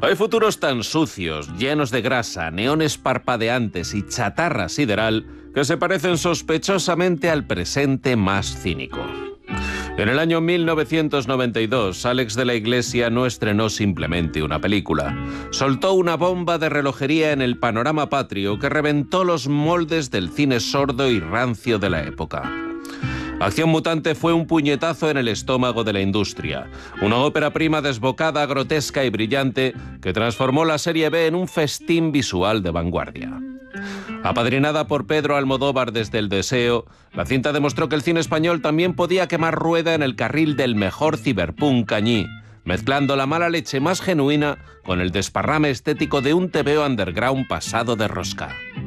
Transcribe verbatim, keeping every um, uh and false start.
Hay futuros tan sucios, llenos de grasa, neones parpadeantes y chatarra sideral que se parecen sospechosamente al presente más cínico. En el año mil novecientos noventa y dos, Alex de la Iglesia no estrenó simplemente una película. Soltó una bomba de relojería en el panorama patrio que reventó los moldes del cine sordo y rancio de la época. Acción Mutante fue un puñetazo en el estómago de la industria. Una ópera prima desbocada, grotesca y brillante que transformó la serie B en un festín visual de vanguardia. Apadrinada por Pedro Almodóvar desde El Deseo, la cinta demostró que el cine español también podía quemar rueda en el carril del mejor ciberpunk cañí, mezclando la mala leche más genuina con el desparrame estético de un tebeo underground pasado de rosca.